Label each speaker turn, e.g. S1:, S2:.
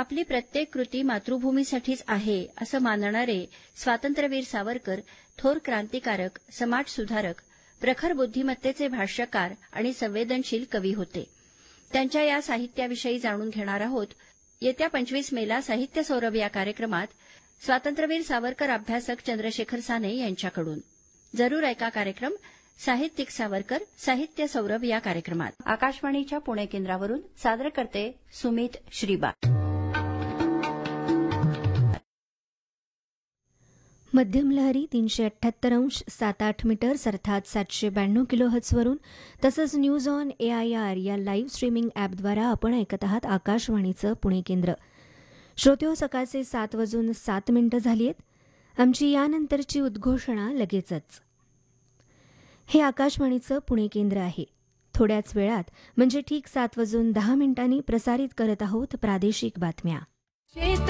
S1: आपली प्रत्येक कृती मातृभूमीसाठीच आहे असं मानणारे स्वातंत्र्यवीर सावरकर थोर क्रांतिकारक, समाजसुधारक, प्रखर बुद्धिमत्तेचे भाष्यकार आणि संवेदनशील कवी होते. त्यांच्या या साहित्याविषयी जाणून घेणार आहोत. येत्या 25 मेला साहित्य सौरभ या कार्यक्रमात स्वातंत्र्यवीर सावरकर अभ्यासक चंद्रशेखर साने यांच्याकडून. जरूर ऐका कार्यक्रम साहित्यिक सावरकर साहित्य सौरभ या कार्यक्रमात. आकाशवाणीच्या पुणे केंद्रावरून सादर करते सुमित श्रीबा.
S2: मध्यम लहरी 378.78 मीटर्स अर्थात 792 किलोहर्ट्झवरून तसंच न्यूज ऑन AIR या लाईव्ह स्ट्रीमिंग ॲपद्वारा आपण ऐकत आहात आकाशवाणीचं पुणे केंद्र. श्रोत्यो, सकाळचे 7:07 झाली आहेत. आमची यानंतरची उद्घोषणा लगेचच. हे आकाशवाणीचं पुणे केंद्र आहे. थोड्याच वेळात म्हणजे ठीक 7:10 प्रसारित करत आहोत प्रादेशिक बातम्या.